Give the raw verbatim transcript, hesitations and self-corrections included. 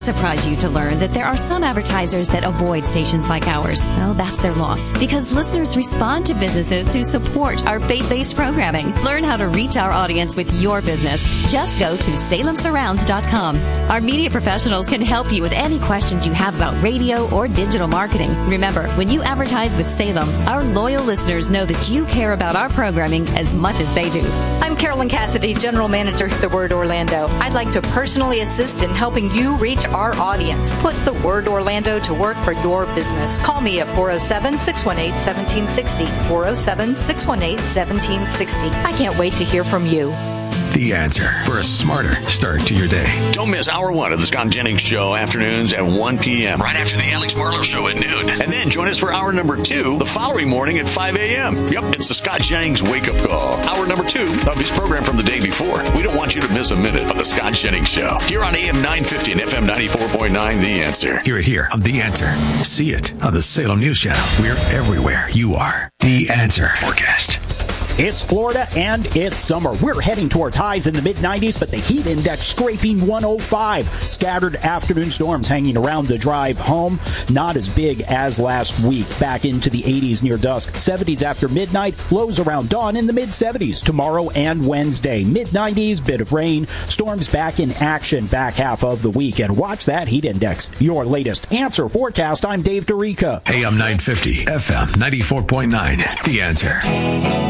Surprise you to learn that there are some advertisers that avoid stations like ours. Well, that's their loss, because listeners respond to businesses who support our faith-based programming. Learn how to reach our audience with your business. Just go to salem surround dot com. Our media professionals can help you with any questions you have about radio or digital marketing. Remember, when you advertise with Salem, our loyal listeners know that you care about our programming as much as they do. I'm Carolyn Cassidy, General Manager of The Word Orlando. I'd like to personally assist in helping you reach our audience. Put The Word Orlando to work for your business. Call me at four oh seven, six one eight, one seven six oh, four oh seven, six one eight, one seven six oh. I can't wait to hear from you. The Answer, for a smarter start to your day. Don't miss hour one of the Scott Jennings Show, afternoons at one p.m. right after the Alex Marlowe Show at noon. And then join us for hour number two the following morning at five a.m. Yep, it's the Scott Jennings Wake Up Call. Hour number two of his program from the day before. We don't want you to miss a minute of the Scott Jennings Show. Here on A M nine fifty and F M ninety-four point nine, The Answer. Hear it here on The Answer. See it on the Salem News Channel. We're everywhere you are. The Answer forecast. It's Florida and it's summer. We're heading towards highs in the mid nineties, but the heat index scraping one oh five. Scattered afternoon storms hanging around the drive home. Not as big as last week. Back into the eighties near dusk. seventies after midnight. Lows around dawn in the mid seventies tomorrow and Wednesday. mid nineties, bit of rain. Storms back in action back half of the week. And watch that heat index. Your latest Answer forecast. I'm Dave Dorica. A M nine fifty, F M ninety-four point nine. The Answer.